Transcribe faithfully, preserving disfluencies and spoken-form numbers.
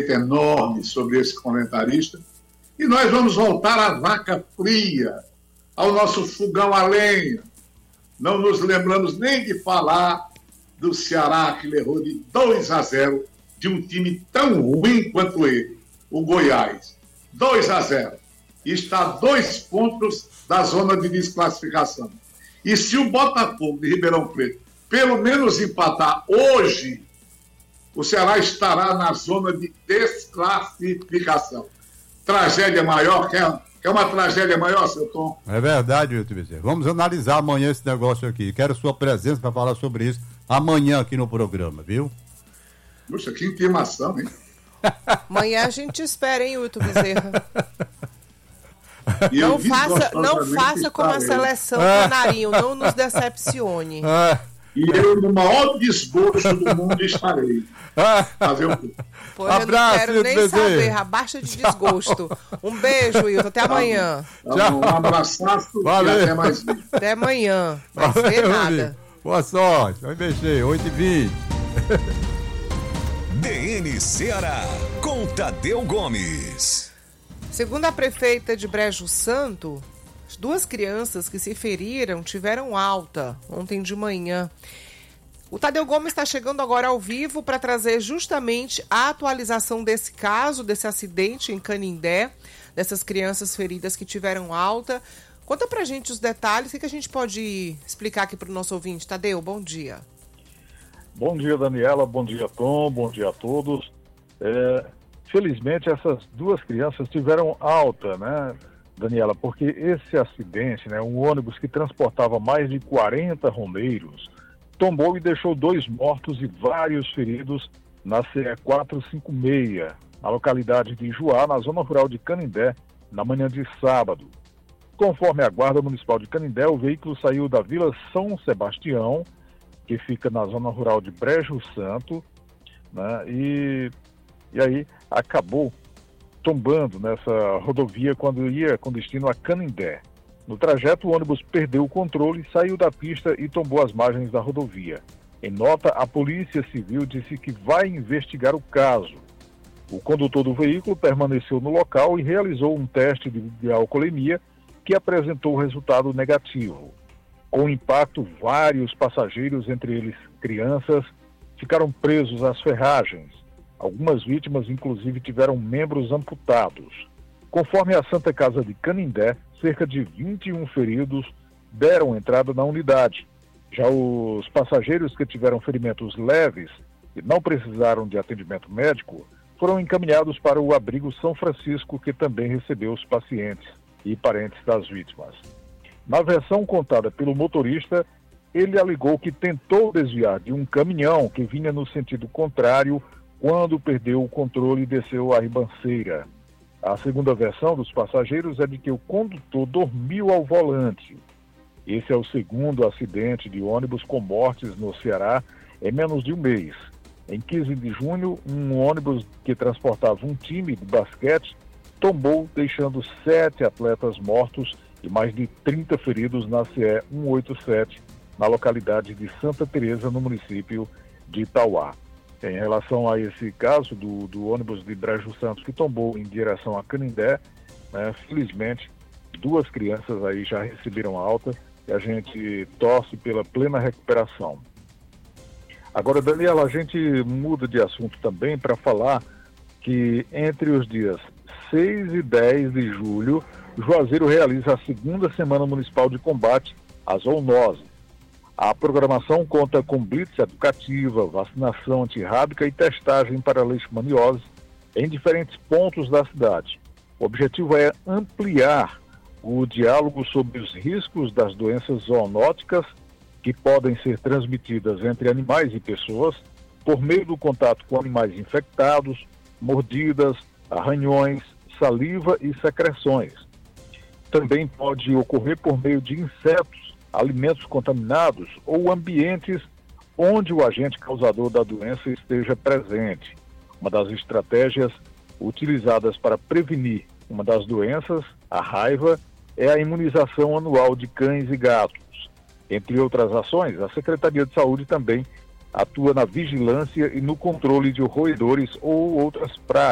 respeito enorme sobre esse comentarista. E nós vamos voltar à vaca fria, ao nosso fogão a lenha. Não nos lembramos nem de falar do Ceará, que levou de dois a zero de um time tão ruim quanto ele, o Goiás. dois a zero. E está a dois pontos da zona de desclassificação. E se o Botafogo de Ribeirão Preto pelo menos empatar hoje, o Ceará estará na zona de desclassificação. Tragédia maior, quer, quer uma tragédia maior, seu Tom? É verdade, Wilton Bezerra. Vamos analisar amanhã esse negócio aqui. Quero sua presença para falar sobre isso amanhã aqui no programa, viu? Puxa, que intimação, hein? Amanhã a gente espera, hein, Wilton Bezerra? Não faça, não faça como a seleção Canarinho, não nos decepcione. E eu, no maior desgosto do mundo, estarei. Fazer o quê? Pô, eu Abraço, não quero nem Bezerra. saber, abaixa de desgosto. Um beijo, Wilton, até amanhã. Tá bom, um abraçaço Valeu. E até mais vídeo. Até amanhã, não vai ser nada. Boa sorte, vai mexer, oito e vinte. D N Ceará, com Tadeu Gomes. Segundo a prefeita de Brejo Santo, as duas crianças que se feriram tiveram alta ontem de manhã. O Tadeu Gomes está chegando agora ao vivo para trazer justamente a atualização desse caso, desse acidente em Canindé, dessas crianças feridas que tiveram alta. Conta pra gente os detalhes, o que a gente pode explicar aqui para o nosso ouvinte. Tadeu, bom dia. Bom dia, Daniela, bom dia, Tom, bom dia a todos. É, felizmente, essas duas crianças tiveram alta, né, Daniela, porque esse acidente, né, um ônibus que transportava mais de quarenta romeiros, tombou e deixou dois mortos e vários feridos na C E quatrocentos e cinquenta e seis, na localidade de Juá, na zona rural de Canindé, na manhã de sábado. Conforme a Guarda Municipal de Canindé, o veículo saiu da Vila São Sebastião, que fica na zona rural de Brejo Santo, né, e, e aí acabou tombando nessa rodovia quando ia com destino a Canindé. No trajeto, o ônibus perdeu o controle, saiu da pista e tombou as margens da rodovia. Em nota, a Polícia Civil disse que vai investigar o caso. O condutor do veículo permaneceu no local e realizou um teste de, de alcoolemia que apresentou resultado negativo. Com o impacto, vários passageiros, entre eles crianças, ficaram presos às ferragens. Algumas vítimas, inclusive, tiveram membros amputados. Conforme a Santa Casa de Canindé, cerca de vinte e um feridos deram entrada na unidade. Já os passageiros que tiveram ferimentos leves e não precisaram de atendimento médico foram encaminhados para o abrigo São Francisco, que também recebeu os pacientes e parentes das vítimas. Na versão contada pelo motorista, ele alegou que tentou desviar de um caminhão que vinha no sentido contrário quando perdeu o controle e desceu a ribanceira. A segunda versão dos passageiros é de que o condutor dormiu ao volante. Esse é o segundo acidente de ônibus com mortes no Ceará em menos de um mês. Em quinze de junho, um ônibus que transportava um time de basquete tombou, deixando sete atletas mortos e mais de trinta feridos na C E cento e oitenta e sete, na localidade de Santa Teresa, no município de Itauá. Em relação a esse caso do, do ônibus de Brejo Santo que tombou em direção a Canindé, né, felizmente duas crianças aí já receberam alta e a gente torce pela plena recuperação. Agora, Daniela, a gente muda de assunto também para falar que entre os dias seis e dez de julho, Juazeiro realiza a segunda Semana Municipal de Combate à Zoonose. A programação conta com blitz educativa, vacinação antirrábica e testagem para leishmaniose em diferentes pontos da cidade. O objetivo é ampliar o diálogo sobre os riscos das doenças zoonóticas que podem ser transmitidas entre animais e pessoas por meio do contato com animais infectados, mordidas, arranhões, saliva e secreções. Também pode ocorrer por meio de insetos, alimentos contaminados ou ambientes onde o agente causador da doença esteja presente. Uma das estratégias utilizadas para prevenir uma das doenças, a raiva, é a imunização anual de cães e gatos. Entre outras ações, a Secretaria de Saúde também atua na vigilância e no controle de roedores ou outras pragas.